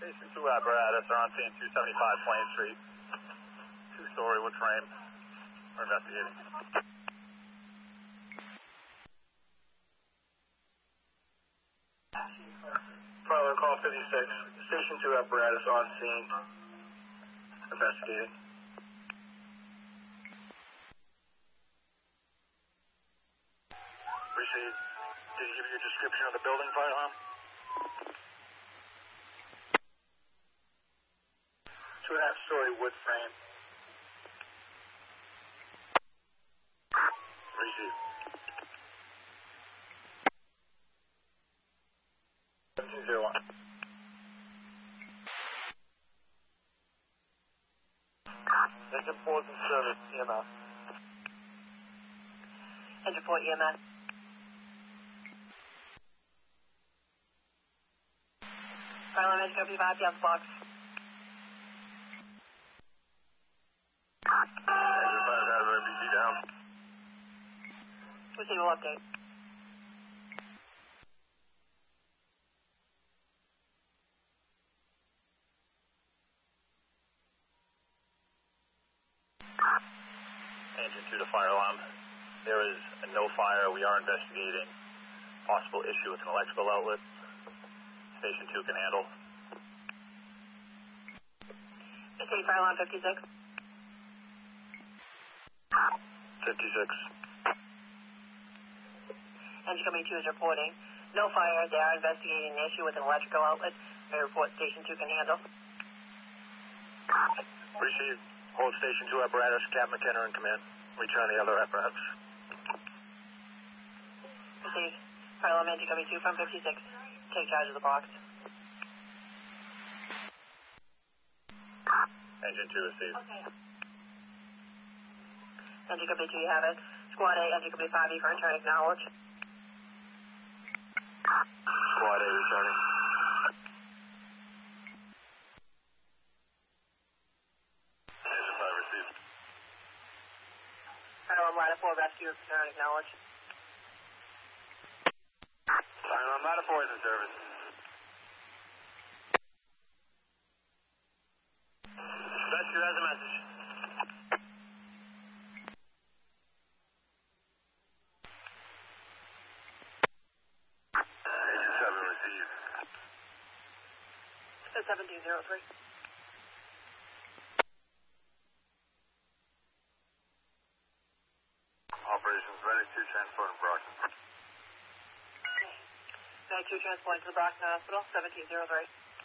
Station 2 apparatus are on scene 275 Plain Street. Two-story wood frame. We're investigating. Prowler call 56. Station 2 apparatus on scene. Investigating. Received. Did he give you a description of the building, fire alarm? 2.5-story wood frame. Received. 1701. Engine port and service, EMS. Engine port, EMS. Fire alarm, engine copy 5, down the box. Engine 5 has RPC down. Receive will update. Engine 2 to fire alarm. There is no fire. We are investigating possible issue with an electrical outlet. Station 2 can handle. City fire alarm 56. 56. Engine company 2 is reporting. No fire. They are investigating an issue with an electrical outlet. They report Station 2 can handle. Received. Hold Station 2 apparatus. Captain McKenna in command. Return the other apparatus. Received. Fire alarm engine company 2 from 56. Take charge of the box. Engine 2 received. Okay. Engine company 2, you have it. Squad A, engine company 5E for return acknowledge. Squad A returning. Engine 5 received. Fire alarm ladder 4 rescue return acknowledge. Fire alarm ladder 4 is in service. Rescue has a message. Engine 7 received. 1703. Operations ready to transport in Brockton. Mag 2 transport to the Brockton Hospital, 1703.